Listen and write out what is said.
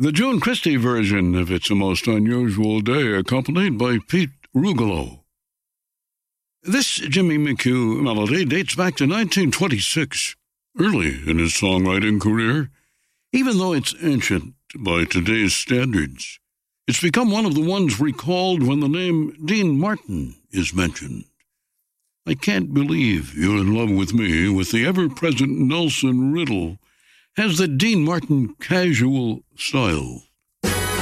The June Christie version of It's a Most Unusual Day, accompanied by Pete Rugolo. This Jimmy McHugh melody dates back to 1926, early in his songwriting career. Even though it's ancient by today's standards, it's become one of the ones recalled when the name Dean Martin is mentioned. I Can't Believe You're in Love with Me, with the ever-present Nelson Riddle, has the Dean Martin casual style.